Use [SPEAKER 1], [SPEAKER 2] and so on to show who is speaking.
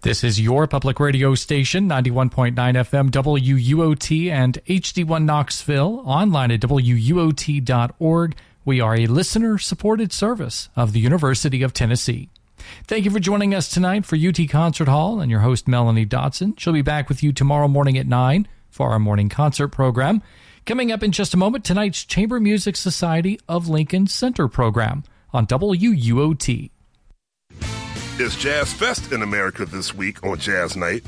[SPEAKER 1] This is your public radio station, 91.9 FM, WUOT, and HD1 Knoxville, online at WUOT.org. We are a listener-supported service of the University of Tennessee. Thank you for joining us tonight for UT Concert Hall and your host, Melanie Dotson. She'll be back with you tomorrow morning at 9 for our morning concert program. Coming up in just a moment, tonight's Chamber Music Society of Lincoln Center program on WUOT.
[SPEAKER 2] It's Jazz Fest in America this week on Jazz Night.